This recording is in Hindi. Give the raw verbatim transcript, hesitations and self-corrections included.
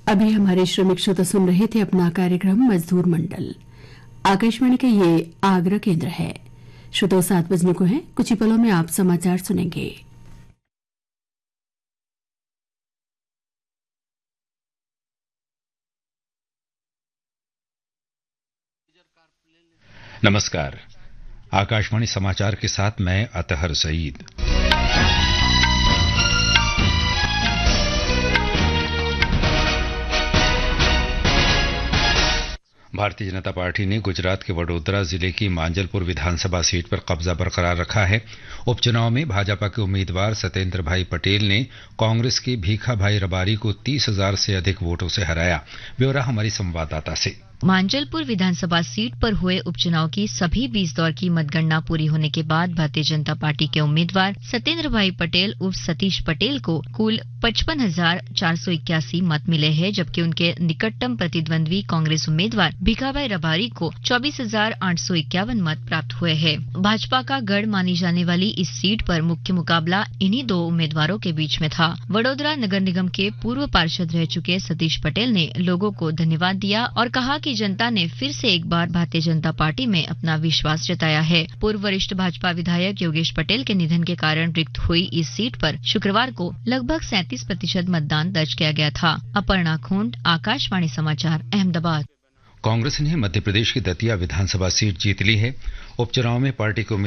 अभी हमारे श्रमिक श्रोता सुन रहे थे अपना कार्यक्रम मजदूर मंडल। आकाशवाणी का ये आगरा केंद्र है। श्रोताओं, सात बजने को है, कुछ ही पलों में आप समाचार सुनेंगे। नमस्कार। आकाशवाणी समाचार के साथ मैं अतहर सईद। भारतीय जनता पार्टी ने गुजरात के वडोदरा जिले की मांजलपुर विधानसभा सीट पर कब्जा बरकरार रखा है। उपचुनाव में भाजपा के उम्मीदवार सत्येंद्र भाई पटेल ने कांग्रेस के भीखा भाई रबारी को तीस हजार से अधिक वोटों से हराया। ब्यौरा हमारी संवाददाता से। मांजलपुर विधानसभा सीट पर हुए उपचुनाव की सभी बीस दौर की मतगणना पूरी होने के बाद भारतीय जनता पार्टी के उम्मीदवार सत्येंद्र भाई पटेल उर्फ सतीश पटेल को कुल पचपन हजार चार सौ इक्यासी मत मिले हैं, जबकि उनके निकटतम प्रतिद्वंद्वी कांग्रेस उम्मीदवार भीखाभाई रबारी को चौबीस हजार आठ सौ इक्यावन मत प्राप्त हुए हैं। भाजपा का गढ़ मानी जाने वाली इस सीट पर मुख्य मुकाबला इन्हीं दो उम्मीदवारों के बीच में था। वडोदरा नगर निगम के पूर्व पार्षद रह चुके सतीश पटेल ने लोगों को धन्यवाद दिया और कहा कि जनता ने फिर से एक बार भारतीय जनता पार्टी में अपना विश्वास जताया है। पूर्व वरिष्ठ भाजपा विधायक योगेश पटेल के निधन के कारण रिक्त हुई इस सीट पर शुक्रवार को लगभग सैंतीस प्रतिशत मतदान दर्ज किया गया था। अपर्णा खोंड, आकाशवाणी समाचार, अहमदाबाद। कांग्रेस ने मध्य प्रदेश की दतिया विधानसभा सीट जीत ली है। उपचुनाव में पार्टी को